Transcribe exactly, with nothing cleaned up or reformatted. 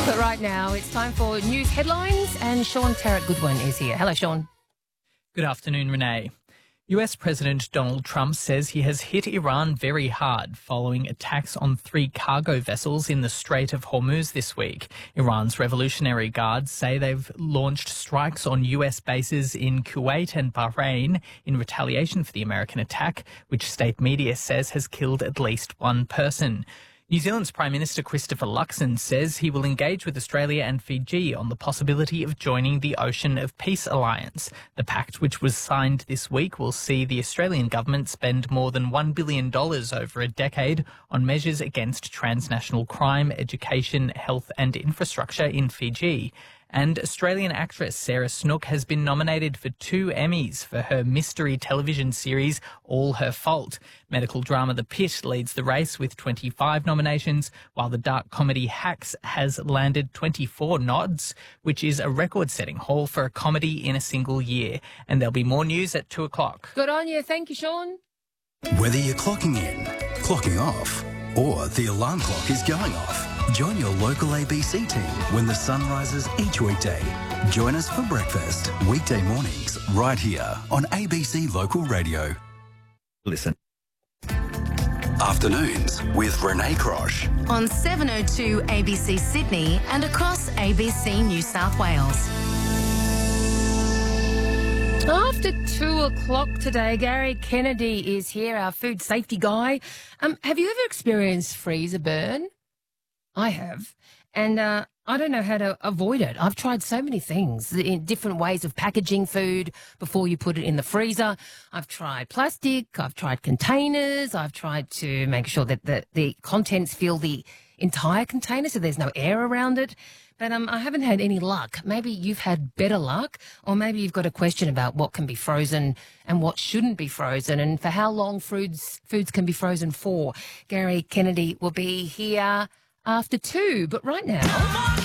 But right now, it's time for news headlines, and Sean Tarrant-Goodwin is here. Hello, Sean. Good afternoon, Renee. U S President Donald Trump says he has hit Iran very hard following attacks on three cargo vessels in the Strait of Hormuz this week. Iran's Revolutionary Guards say they've launched strikes on U S bases in Kuwait and Bahrain in retaliation for the American attack, which state media says has killed at least one person. New Zealand's Prime Minister Christopher Luxon says he will engage with Australia and Fiji on the possibility of joining the Ocean of Peace Alliance. The pact, which was signed this week, will see the Australian government spend more than one billion dollars over a decade on measures against transnational crime, education, health and infrastructure in Fiji. And Australian actress Sarah Snook has been nominated for two Emmys for her mystery television series All Her Fault. Medical drama The Pit leads the race with twenty-five nominations, while the dark comedy Hacks has landed twenty-four nods, which is a record-setting haul for a comedy in a single year. And there'll be more news at two o'clock. Good on you. Thank you, Sean. Whether you're clocking in, clocking off, or the alarm clock is going off, join your local A B C team when the sun rises each weekday. Join us for breakfast, weekday mornings, right here on A B C Local Radio. Listen. Afternoons with Renee Crosh. On seven oh two A B C Sydney and across A B C New South Wales. After two o'clock today, Gary Kennedy is here, our food safety guy. Um, have you ever experienced freezer burn? I have. And uh, I don't know how to avoid it. I've tried so many things, in different ways of packaging food before you put it in the freezer. I've tried plastic. I've tried containers. I've tried to make sure that the, the contents fill the entire container so there's no air around it. But um, I haven't had any luck. Maybe you've had better luck, or maybe you've got a question about what can be frozen and what shouldn't be frozen, and for how long foods foods can be frozen for. Gary Kennedy will be here after two, but right now...